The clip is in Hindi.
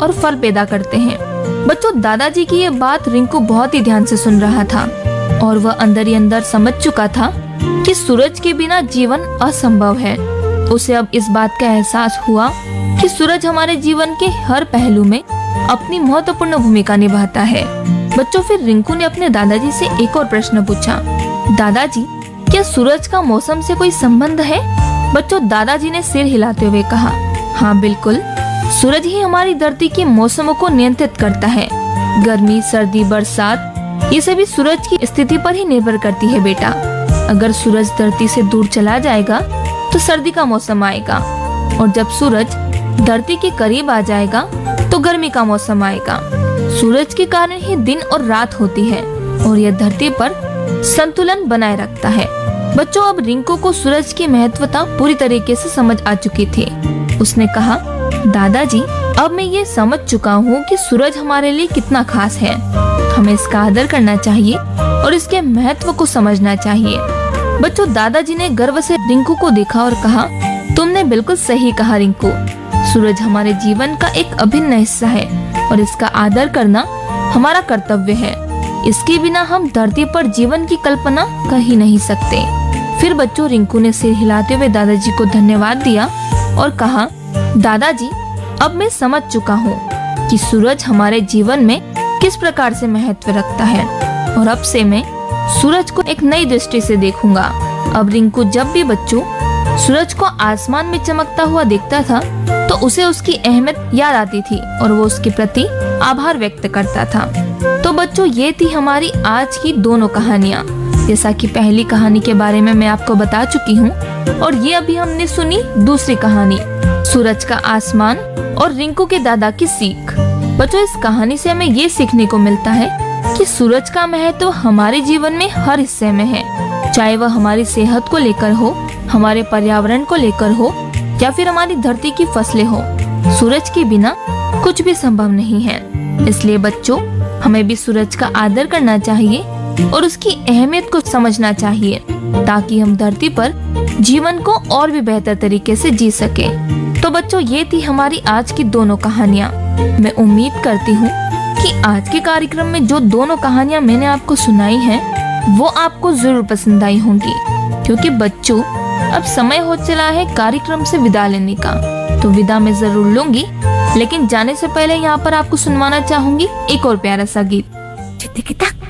और फल पैदा करते हैं। बच्चों, दादाजी की ये बात रिंकू बहुत ही ध्यान से सुन रहा था और वह अंदर ही अंदर समझ चुका था कि सूरज के बिना जीवन असंभव है। उसे अब इस बात का एहसास हुआ कि सूरज हमारे जीवन के हर पहलू में अपनी महत्वपूर्ण भूमिका निभाता है। बच्चों, फिर रिंकू ने अपने दादाजी से एक और प्रश्न पूछा, दादाजी, क्या सूरज का मौसम से कोई संबंध है? बच्चों, दादाजी ने सिर हिलाते हुए कहा, हाँ बिल्कुल, सूरज ही हमारी धरती के मौसमों को नियंत्रित करता है। गर्मी, सर्दी, बरसात, ये सभी सूरज की स्थिति पर ही निर्भर करती है बेटा। अगर सूरज धरती से दूर चला जाएगा तो सर्दी का मौसम आएगा, और जब सूरज धरती के करीब आ जाएगा तो गर्मी का मौसम आएगा। सूरज के कारण ही दिन और रात होती है और यह धरती पर संतुलन बनाए रखता है। बच्चों, अब रिंकू को सूरज की महत्वता पूरी तरीके से समझ आ चुकी थी। उसने कहा, दादाजी, अब मैं ये समझ चुका हूँ कि सूरज हमारे लिए कितना खास है। हमें इसका आदर करना चाहिए और इसके महत्व को समझना चाहिए। बच्चों, दादाजी ने गर्व से रिंकू को देखा और कहा, तुमने बिल्कुल सही कहा रिंकू, सूरज हमारे जीवन का एक अभिन्न हिस्सा है और इसका आदर करना हमारा कर्तव्य है। इसके बिना हम धरती पर जीवन की कल्पना कर ही नहीं सकते। फिर बच्चों, रिंकू ने सिर हिलाते हुए दादाजी को धन्यवाद दिया और कहा, दादाजी, अब मैं समझ चुका हूँ कि सूरज हमारे जीवन में किस प्रकार से महत्व रखता है और अब से मैं सूरज को एक नई दृष्टि से देखूंगा। अब रिंकू जब भी बच्चों सूरज को आसमान में चमकता हुआ देखता था तो उसे उसकी अहमियत याद आती थी और वो उसके प्रति आभार व्यक्त करता था। तो बच्चों, ये थी हमारी आज की दोनों कहानियाँ। जैसा कि पहली कहानी के बारे में मैं आपको बता चुकी हूँ और ये अभी हमने सुनी दूसरी कहानी, सूरज का आसमान और रिंकू के दादा की सीख। बच्चों, इस कहानी से हमें ये सीखने को मिलता है कि सूरज का महत्व हमारे जीवन में हर हिस्से में है, चाहे वह हमारी सेहत को लेकर हो, हमारे पर्यावरण को लेकर हो या फिर हमारी धरती की फसलें हो। सूरज के बिना कुछ भी संभव नहीं है। इसलिए बच्चों, हमें भी सूरज का आदर करना चाहिए और उसकी अहमियत को समझना चाहिए ताकि हम धरती पर जीवन को और भी बेहतर तरीके से जी सके। तो बच्चों, ये थी हमारी आज की दोनों कहानियाँ। मैं उम्मीद करती हूँ कि आज के कार्यक्रम में जो दोनों कहानियाँ मैंने आपको सुनाई हैं वो आपको जरूर पसंद आई होंगी, क्योंकि बच्चों अब समय हो चला है कार्यक्रम से विदा लेने का। तो विदा मैं जरूर लूंगी, लेकिन जाने से पहले यहाँ पर आपको सुनवाना चाहूंगी एक और प्यारा सा गीत।